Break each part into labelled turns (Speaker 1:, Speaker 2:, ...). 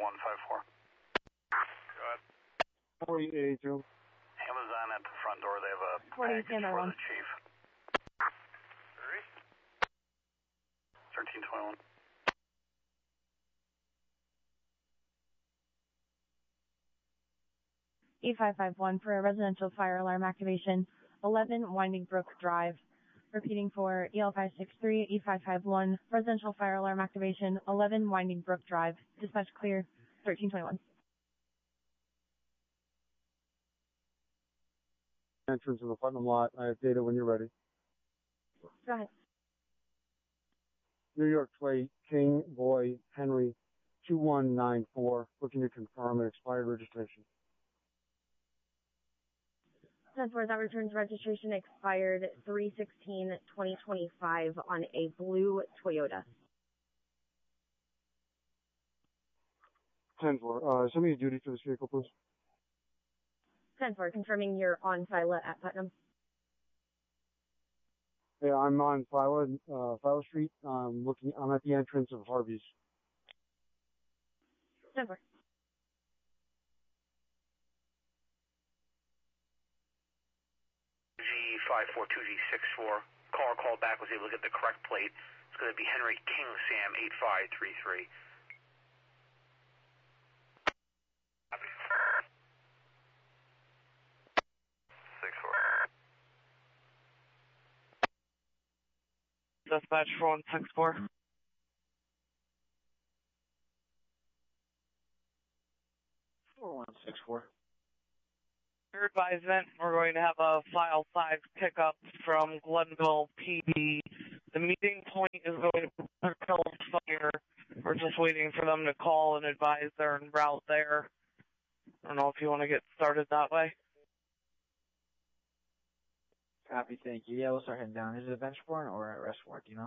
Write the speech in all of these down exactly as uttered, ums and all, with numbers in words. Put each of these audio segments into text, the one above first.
Speaker 1: one five four.
Speaker 2: Go ahead.
Speaker 3: forty eighty-two.
Speaker 1: Amazon at the front door. They have a
Speaker 4: forty,
Speaker 1: package
Speaker 4: standby
Speaker 1: for
Speaker 4: one.
Speaker 1: the chief.
Speaker 2: Three.
Speaker 1: thirteen twenty-one.
Speaker 4: E five five one for a residential fire alarm activation, eleven Winding Brook Drive. Repeating for E L five six three, E five five one, residential fire alarm activation, eleven Winding Brook Drive. Dispatch clear, thirteen twenty-one.
Speaker 3: Entrance of the Putnam lot. I have data when you're ready.
Speaker 4: Go ahead.
Speaker 3: New York plate, King Boy Henry two one nine four. Looking to confirm an expired registration.
Speaker 4: ten four, that returns registration expired three sixteen twenty twenty-five on a blue Toyota.
Speaker 3: ten four, uh, send me a duty for this vehicle, please.
Speaker 4: ten four, confirming you're on Phila at Putnam.
Speaker 3: Yeah, I'm on Phila, uh, Phila Street. Um, looking, I'm at the entrance of Harvey's.
Speaker 4: ten four.
Speaker 5: G five four two G six four. Caller called back, was able to get the correct plate. It's going to be Henry King Sam eight five three three.
Speaker 2: Six four.
Speaker 6: Dispatch four one six four.
Speaker 3: four one six four.
Speaker 6: Your advisement, we're going to have a file five pickup from Glenville P D. The meeting point is going to be Pickel's Fire. We're just waiting for them to call and advise they're en route there. I don't know if you want to get started that way.
Speaker 7: Copy, thank you. Yeah, we'll start heading down. Is it a bench warrant or an arrest warrant, do you know?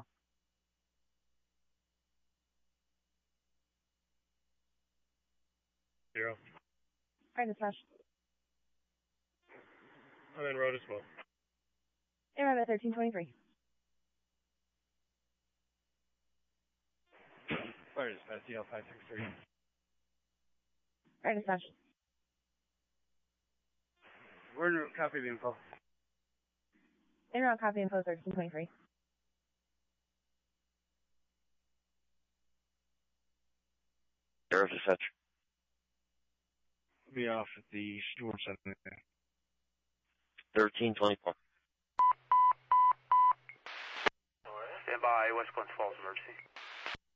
Speaker 2: Zero.
Speaker 4: Alright, dispatch.
Speaker 2: I'm in road as well.
Speaker 4: Arrive at thirteen twenty-three.
Speaker 2: Fire dispatch, E L five six three.
Speaker 4: Alright, dispatch.
Speaker 3: We're in copy the info.
Speaker 4: In route copy info thirteen twenty-three.
Speaker 8: Sheriff dispatch.
Speaker 3: Be off at the store center.
Speaker 8: thirteen twenty-four.
Speaker 5: Stand by, West Glen Falls emergency.